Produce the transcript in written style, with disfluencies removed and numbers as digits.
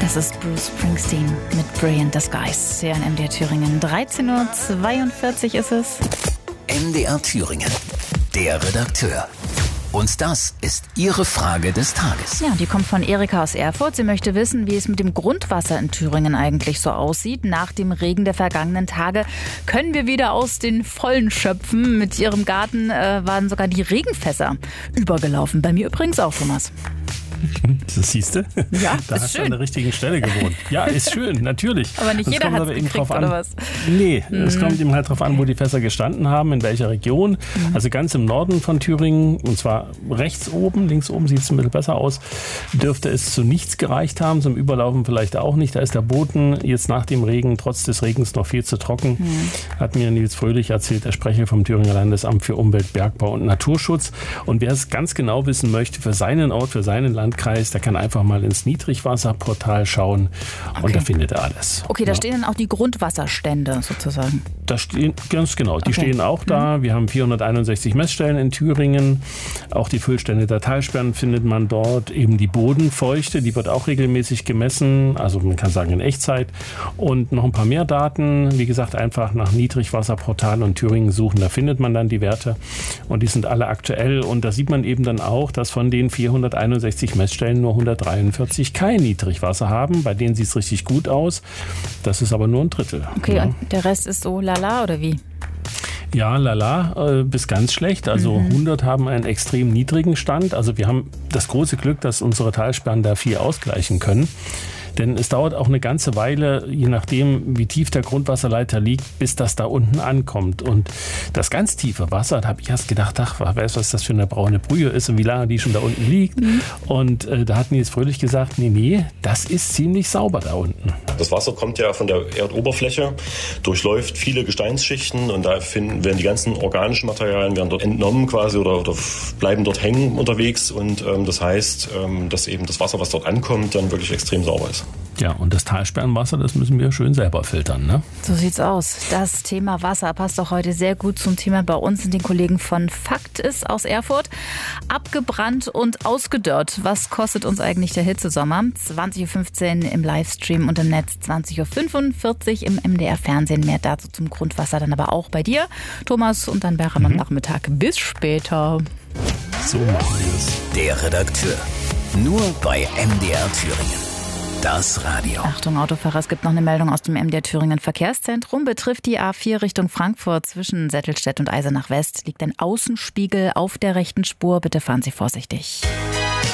Das ist Bruce Springsteen mit Brilliant Disguise. Hier in MDR Thüringen. 13:42 Uhr ist es. MDR Thüringen, der Redakteur. Und das ist Ihre Frage des Tages. Ja, die kommt von Erika aus Erfurt. Sie möchte wissen, wie es mit dem Grundwasser in Thüringen eigentlich so aussieht. Nach dem Regen der vergangenen Tage können wir wieder aus den Vollen schöpfen. Mit ihrem Garten waren sogar die Regenfässer übergelaufen. Bei mir übrigens auch, Thomas. Das siehst du? Ja, da ist hast schön. du an der richtigen Stelle gewohnt. Ja, ist schön, natürlich. Aber nicht jeder hat es gekriegt, oder was? Nee, es kommt eben halt drauf an, wo die Fässer gestanden haben, in welcher Region. Also ganz im Norden von Thüringen, und zwar rechts oben, links oben sieht es ein bisschen besser aus, dürfte es zu nichts gereicht haben, zum Überlaufen vielleicht auch nicht. Da ist der Boden jetzt nach dem Regen, trotz des Regens, noch viel zu trocken. Hat mir Nils Fröhlich erzählt, der Sprecher vom Thüringer Landesamt für Umwelt, Bergbau und Naturschutz. Und wer es ganz genau wissen möchte, für seinen Ort, für seinen Landkreis, der kann einfach mal ins Niedrigwasserportal schauen und da findet er alles. Okay, da stehen dann auch die Grundwasserstände sozusagen. Da stehen, ganz genau, die stehen auch da. Wir haben 461 Messstellen in Thüringen. Auch die Füllstände der Talsperren findet man dort. Eben die Bodenfeuchte, die wird auch regelmäßig gemessen. Also man kann sagen in Echtzeit. Und noch ein paar mehr Daten. Wie gesagt, einfach nach Niedrigwasserportal und Thüringen suchen. Da findet man dann die Werte. Und die sind alle aktuell. Und da sieht man eben dann auch, dass von den 461 Messstellen nur 143 kein Niedrigwasser haben. Bei denen sieht es richtig gut aus. Das ist aber nur ein Drittel. Okay, ja. Und der Rest ist so lala oder wie? Ja, lala, bis ganz schlecht. Also 100 haben einen extrem niedrigen Stand. Also wir haben das große Glück, dass unsere Talsperren da viel ausgleichen können. Denn es dauert auch eine ganze Weile, je nachdem, wie tief der Grundwasserleiter liegt, bis das da unten ankommt. Und das ganz tiefe Wasser, da habe ich erst gedacht, ach, weißt du, was das für eine braune Brühe ist und wie lange die schon da unten liegt. Und da hat Nils Fröhlich gesagt, nee, das ist ziemlich sauber da unten. Das Wasser kommt ja von der Erdoberfläche, durchläuft viele Gesteinsschichten und da werden die ganzen organischen Materialien werden dort entnommen quasi oder bleiben dort hängen unterwegs. Und das heißt, dass eben das Wasser, was dort ankommt, dann wirklich extrem sauber ist. Ja, und das Talsperrenwasser, das müssen wir schön selber filtern, ne? So sieht's aus. Das Thema Wasser passt auch heute sehr gut zum Thema bei uns und den Kollegen von Fakt ist aus Erfurt. Abgebrannt und ausgedörrt. Was kostet uns eigentlich der Hitzesommer? 20:15 Uhr im Livestream und im Netz, 20:45 Uhr im MDR-Fernsehen. Mehr dazu zum Grundwasser dann aber auch bei dir, Thomas, und dann Bertram am Nachmittag. Bis später. So machen wir es. Der Redakteur. Nur bei MDR Thüringen. Das Radio. Achtung, Autofahrer, es gibt noch eine Meldung aus dem MDR Thüringen Verkehrszentrum. Betrifft die A4 Richtung Frankfurt zwischen Settelstedt und Eisenach West. Liegt ein Außenspiegel auf der rechten Spur. Bitte fahren Sie vorsichtig.